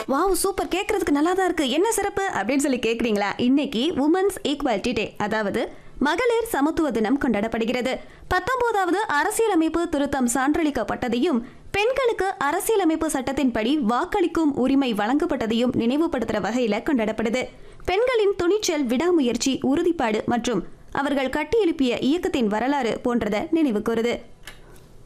Wow super, கேட்கறதுக்கு நல்லா தான் இருக்கு, என்ன சிறப்பு அப்படின்னு சொல்லி கேக்குறீங்களா? இன்னைக்கு உமன்ஸ் ஈக்வாலிட்டி டே, அதாவது மகளிர் சமத்துவ தினம் கொண்டாடப்படுகிறது. 19வது அரசியலமைப்பு திருத்தம் சான்றளிக்கப்பட்டதையும் பெண்களுக்கு அரசியலமைப்பு சட்டத்தின்படி வாக்களிக்கும் உரிமை வழங்கப்பட்டதையும் நினைவுபடுத்துற வகையில கொண்டாடப்படுது. பெண்களின் துணிச்சல், விடாமுயற்சி, உறுதிப்பாடு மற்றும் அவர்கள் கட்டி எழுப்பிய இயக்கத்தின் வரலாறு போன்றதை நினைவு கூறுது.